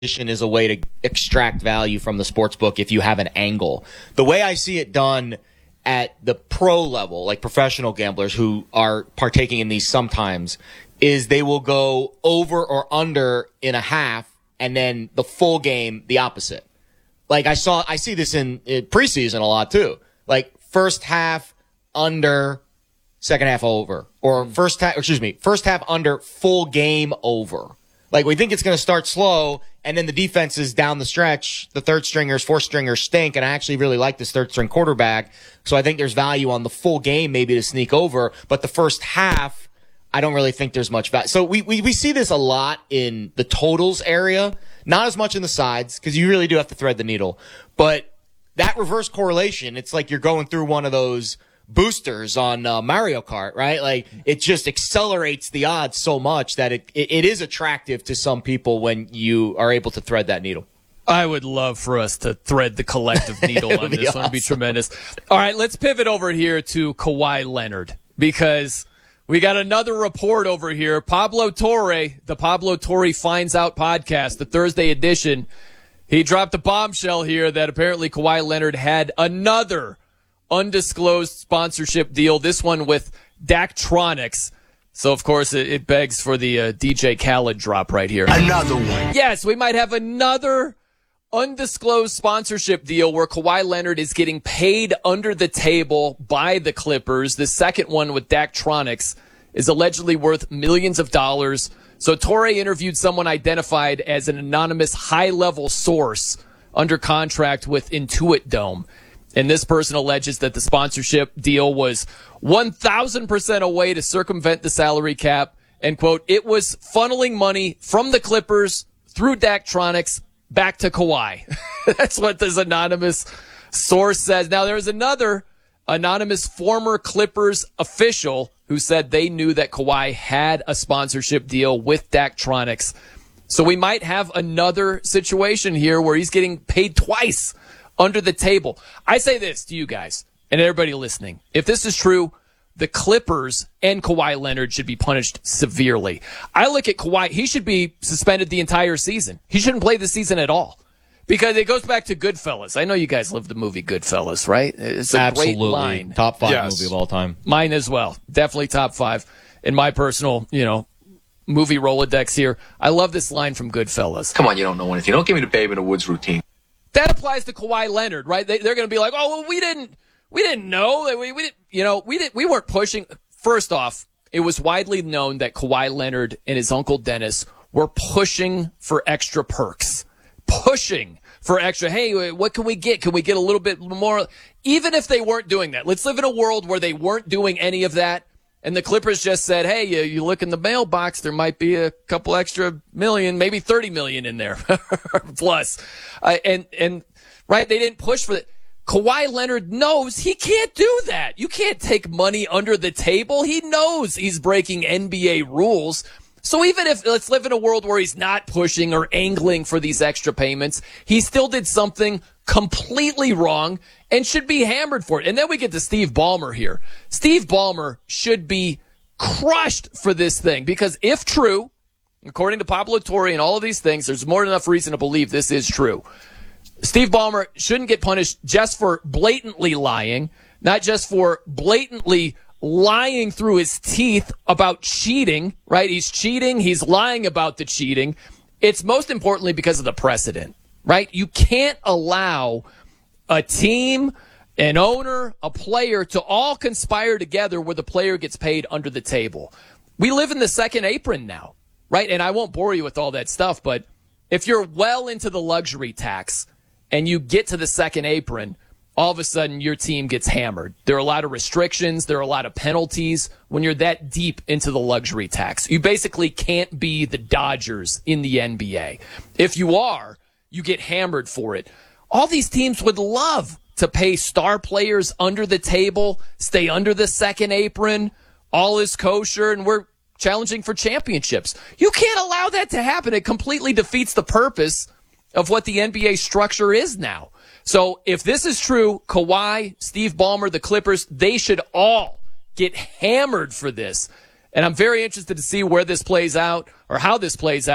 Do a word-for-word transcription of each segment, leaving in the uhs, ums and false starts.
is a way to extract value from the sports book if you have an angle. The way I see it done at the pro level, like professional gamblers who are partaking in these sometimes, is they will go over or under in a half and then the full game the opposite. Like I saw, I see this in, in preseason a lot too. Like first half under, second half over, or first half, excuse me, first half under, full game over. Like we think it's going to start slow, and then the defenses down the stretch, the third stringers, fourth stringers stink, and I actually really like this third string quarterback. So I think there's value on the full game maybe to sneak over, but the first half, I don't really think there's much value. So we, we, we see this a lot in the totals area, not as much in the sides, because you really do have to thread the needle. But that reverse correlation, it's like you're going through one of those boosters on uh, Mario Kart, right? Like it just accelerates the odds so much that it, it it is attractive to some people when you are able to thread that needle. I would love for us to thread the collective needle on this. Awesome. One would be tremendous. All right, let's pivot over here to Kawhi Leonard, because we got another report over here. Pablo Torre, the Pablo Torre Finds Out podcast, the Thursday edition, he dropped a bombshell here that apparently Kawhi Leonard had another undisclosed sponsorship deal, this one with Daktronics. So, of course, it, it begs for the uh, D J Khaled drop right here. Another one. Yes, we might have another undisclosed sponsorship deal where Kawhi Leonard is getting paid under the table by the Clippers. The second one with Daktronics is allegedly worth millions of dollars. So Torre interviewed someone identified as an anonymous high-level source under contract with Intuit Dome. And this person alleges that the sponsorship deal was one thousand percent a way to circumvent the salary cap. And, quote, it was funneling money from the Clippers through Daktronics back to Kawhi. That's what this anonymous source says. Now, there's another anonymous former Clippers official who said they knew that Kawhi had a sponsorship deal with Daktronics. So we might have another situation here where he's getting paid twice under the table. I say this to you guys and everybody listening. If this is true, the Clippers and Kawhi Leonard should be punished severely. I look at Kawhi, he should be suspended the entire season. He shouldn't play the season at all. Because it goes back to Goodfellas. I know you guys love the movie Goodfellas, right? It's a Absolutely. Great line. Top five yes. movie of all time. Mine as well. Definitely top five. In my personal, you know, movie Rolodex here. I love this line from Goodfellas. Come on, you don't know anything. Don't give me the Babe in the Woods routine. That applies to Kawhi Leonard, right? They, they're going to be like, "Oh, well, we didn't, we didn't know that we, we didn't, you know, we didn't, we weren't pushing." First off, it was widely known that Kawhi Leonard and his uncle Dennis were pushing for extra perks, pushing for extra. Hey, what can we get? Can we get a little bit more? Even if they weren't doing that, let's live in a world where they weren't doing any of that. And the Clippers just said, hey, you, you look in the mailbox, there might be a couple extra million, maybe thirty million in there plus. Uh, and, and, right, they didn't push for it. Kawhi Leonard knows he can't do that. You can't take money under the table. He knows he's breaking N B A rules. So even if, let's live in a world where he's not pushing or angling for these extra payments, he still did something completely wrong and should be hammered for it. And then we get to Steve Ballmer here. Steve Ballmer should be crushed for this thing because if true, according to Pablo Torre and all of these things, there's more than enough reason to believe this is true. Steve Ballmer shouldn't get punished just for blatantly lying, not just for blatantly lying through his teeth about cheating, right? He's cheating. He's lying about the cheating. It's most importantly because of the precedent, right? You can't allow a team, an owner, a player to all conspire together where the player gets paid under the table. We live in the second apron now, right? And I won't bore you with all that stuff, but if you're well into the luxury tax and you get to the second apron, all of a sudden your team gets hammered. There are a lot of restrictions. There are a lot of penalties when you're that deep into the luxury tax. You basically can't be the Dodgers in the N B A. If you are, you get hammered for it. All these teams would love to pay star players under the table, stay under the second apron, all is kosher, and we're challenging for championships. You can't allow that to happen. It completely defeats the purpose of what the N B A structure is now. So if this is true, Kawhi, Steve Ballmer, the Clippers, they should all get hammered for this. And I'm very interested to see where this plays out or how this plays out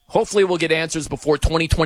Hopefully we'll get answers before twenty twenty.